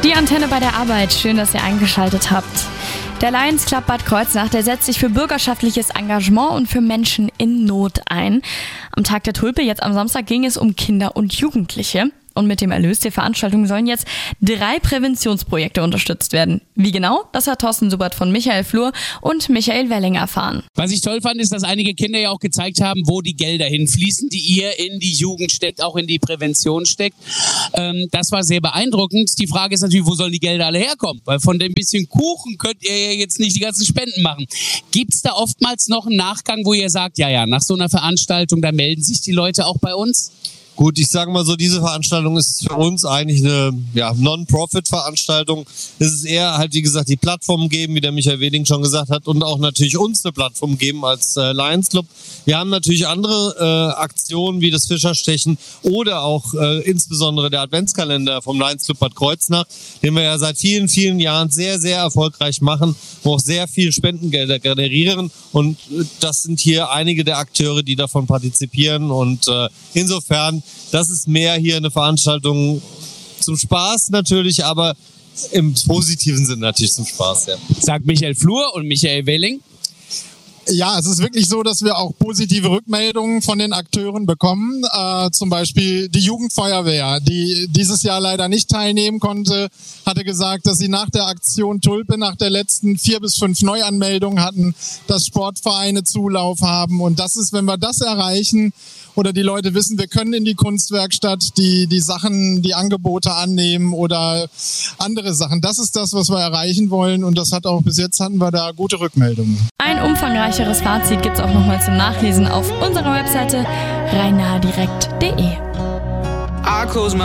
Die Antenne bei der Arbeit. Schön, dass ihr eingeschaltet habt. Der Lions Club Bad Kreuznach, der setzt sich für bürgerschaftliches Engagement und für Menschen in Not ein. Am Tag der Tulpe, jetzt am Samstag, ging es um Kinder und Jugendliche. Und mit dem Erlös der Veranstaltung sollen jetzt 3 Präventionsprojekte unterstützt werden. Wie genau? Das hat Thorsten Subert von Michael Flur und Michael Welling erfahren. Was ich toll fand, ist, dass einige Kinder ja auch gezeigt haben, wo die Gelder hinfließen, die ihr in die Jugend steckt, auch in die Prävention steckt. Das war sehr beeindruckend. Die Frage ist natürlich, wo sollen die Gelder alle herkommen? Weil von dem bisschen Kuchen könnt ihr ja jetzt nicht die ganzen Spenden machen. Gibt es da oftmals noch einen Nachgang, wo ihr sagt, ja, nach so einer Veranstaltung, da melden sich die Leute auch bei uns? Gut, ich sage mal so, diese Veranstaltung ist für uns eigentlich eine Non-Profit-Veranstaltung. Es ist eher halt, wie gesagt, die Plattform geben, wie der Michael Welling schon gesagt hat, und auch natürlich uns eine Plattform geben als Lions Club. Wir haben natürlich andere Aktionen wie das Fischerstechen oder auch insbesondere der Adventskalender vom Lions Club Bad Kreuznach, den wir ja seit vielen, vielen Jahren sehr, sehr erfolgreich machen, wo auch sehr viel Spendengelder generieren. Und das sind hier einige der Akteure, die davon partizipieren. Und insofern, das ist mehr hier eine Veranstaltung zum Spaß natürlich, aber im positiven Sinn natürlich zum Spaß, ja. Sagt Michael Flur und Michael Welling. Ja, es ist wirklich so, dass wir auch positive Rückmeldungen von den Akteuren bekommen. Zum Beispiel die Jugendfeuerwehr, die dieses Jahr leider nicht teilnehmen konnte, hatte gesagt, dass sie nach der Aktion Tulpe, nach der letzten 4 bis 5 Neuanmeldungen hatten, dass Sportvereine Zulauf haben. Und das ist, wenn wir das erreichen oder die Leute wissen, wir können in die Kunstwerkstatt die Sachen, die Angebote annehmen oder andere Sachen. Das ist das, was wir erreichen wollen. Und das hat auch bis jetzt hatten wir da gute Rückmeldungen. Ein umfangreicheres Fazit gibt's auch nochmal zum Nachlesen auf unserer Webseite rhein-direkt.de.